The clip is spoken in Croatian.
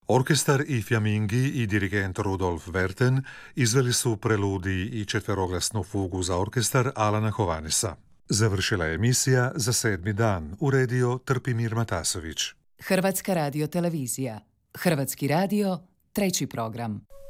Orkestar i Fjamingi i dirigent Rudolf Werten izveli su preludij i četveroglasnu fugu za orkestar Alana Hovanesa. Završila je emisija Za sedmi dan, uredio Trpimir Matasović. Hrvatska radiotelevizija. Hrvatski radio, treći program.